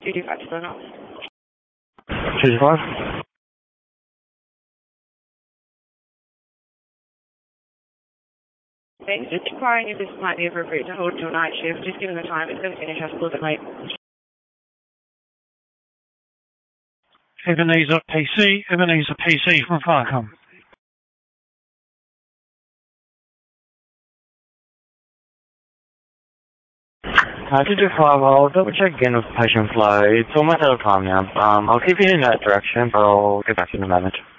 225 to off. 225? Thanks. Just inquiring if this might be appropriate to hold till night shift. Just given the time, it's going to finish us a little bit late. Ebenezer PC from Farcom. 225, I'll double check again with patient flow. It's almost out of time now. I'll keep you in that direction, but I'll get back to you in a moment.